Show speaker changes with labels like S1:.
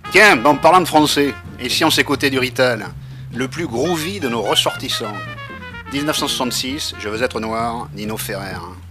S1: Tiens, en parlant de français, et si on s'écoutait du Rital, le plus groovy de nos ressortissants. 1966, Je veux être noir, Nino Ferrer.